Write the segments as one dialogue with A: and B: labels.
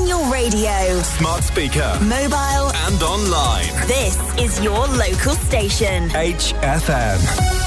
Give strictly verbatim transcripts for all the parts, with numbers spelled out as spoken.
A: On your radio,
B: smart speaker,
A: mobile
B: and online.
A: This is your local station.
B: H F M.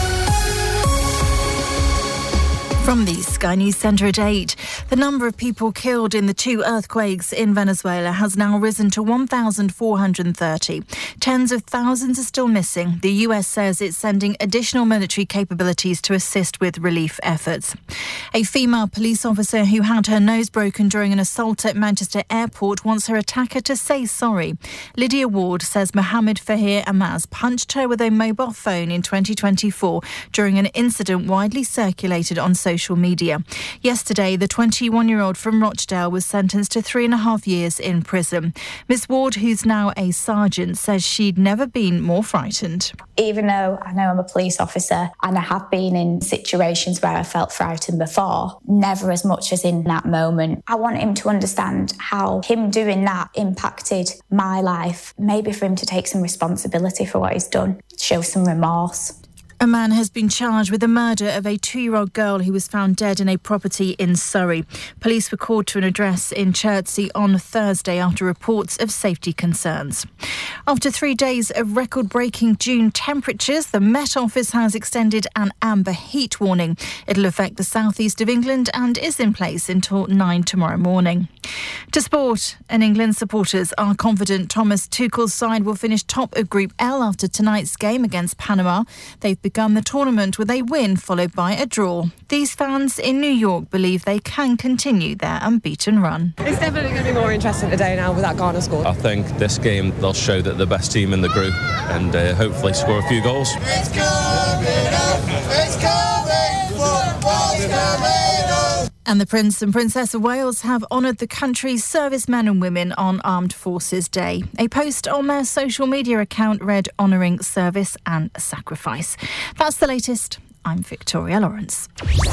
C: From the Sky News Centre at eight, the number of people killed in the two earthquakes in Venezuela has now risen to one thousand four hundred thirty. Tens of thousands are still missing. The U S says it's sending additional military capabilities to assist with relief efforts. A female police officer who had her nose broken during an assault at Manchester Airport wants her attacker to say sorry. Lydia Ward says Mohammed Fahir Amaz punched her with a mobile phone in twenty twenty-four during an incident widely circulated on social social media. Yesterday, the twenty-one-year-old from Rochdale was sentenced to three and a half years in prison. Miss Ward, who's now a sergeant, says she'd never been more frightened.
D: Even though I know I'm a police officer and I have been in situations where I felt frightened before, never as much as in that moment. I want him to understand how him doing that impacted my life. Maybe for him to take some responsibility for what he's done, show some remorse.
C: A man has been charged with the murder of a two-year-old girl who was found dead in a property in Surrey. Police were called to an address in Chertsey on Thursday after reports of safety concerns. After three days of record-breaking June temperatures, the Met Office has extended an amber heat warning. It'll affect the southeast of England and is in place until nine tomorrow morning. To sport, and England supporters are confident Thomas Tuchel's side will finish top of Group L after tonight's game against Panama. They've begun the tournament with a win followed by a draw. These fans in New York believe they can continue their unbeaten run.
E: It's definitely going to be more interesting today now with that Ghana score.
F: I think this game they'll show that the best team in the group and uh, hopefully score a few goals.
G: It's coming up, it's coming, football's coming up.
C: And the Prince and Princess of Wales have honoured the country's servicemen and women on Armed Forces Day. A post on their social media account read, honouring service and sacrifice. That's the latest. I'm Victoria Lawrence.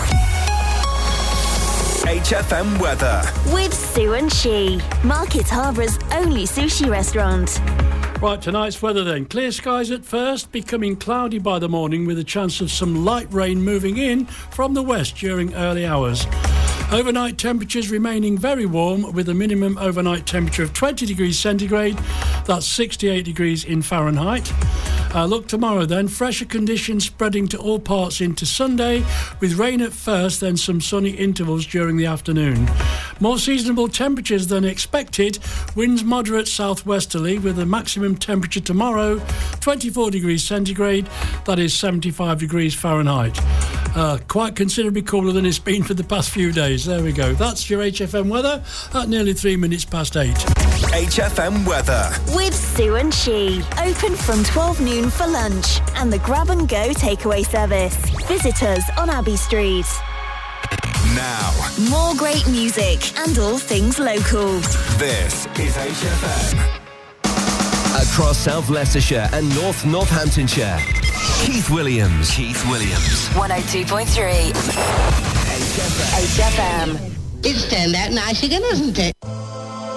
B: H F M weather.
A: With Sue and She, Market Harbour's only sushi restaurant.
H: Right, tonight's weather then. Clear skies at first, becoming cloudy by the morning with a chance of some light rain moving in from the west during early hours. Overnight temperatures remaining very warm with a minimum overnight temperature of twenty degrees centigrade. That's sixty-eight degrees in Fahrenheit. Uh, look tomorrow then, fresher conditions spreading to all parts into Sunday with rain at first, then some sunny intervals during the afternoon. More seasonable temperatures than expected, winds moderate southwesterly with a maximum temperature tomorrow twenty-four degrees centigrade, that is seventy-five degrees Fahrenheit. Uh, quite considerably cooler than it's been for the past few days. There we go. That's your H F M weather at nearly three minutes past eight.
B: H F M weather.
A: With Sue and She. Open from twelve noon for lunch and the grab and go takeaway service. Visit us on Abbey Street.
B: Now,
A: more great music and all things local.
B: This is H F M.
I: Across South Leicestershire and North Northamptonshire, Keith Williams. Keith Williams.
A: one oh two point three. H F M.
J: It's turned out nice again, hasn't it?